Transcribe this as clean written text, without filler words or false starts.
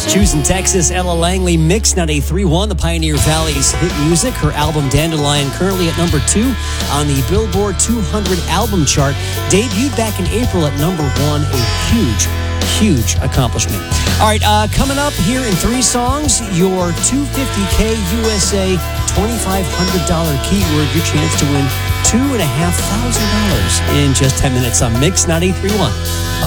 Choosing Texas, Ella Langley, Mix 98.3.1, the Pioneer Valley's hit music. Her album Dandelion currently at number 2 on the Billboard 200 album chart. Debuted back in April at number 1, a huge accomplishment. All right, coming up here in 3 songs, your $250K USA $2,500 keyword, your chance to win $2,500 in just 10 minutes on Mix 93.1.